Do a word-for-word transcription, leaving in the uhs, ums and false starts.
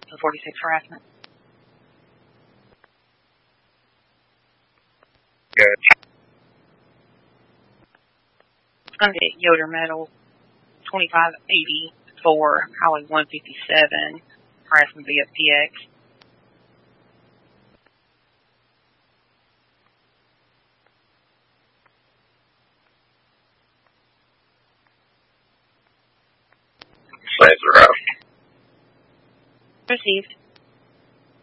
Aspen forty-six harassment. Good. It's going to be at Yoder Metal, twenty-five eighty-four, Highway one fifty-seven, harassment via P X. Laser out. Received.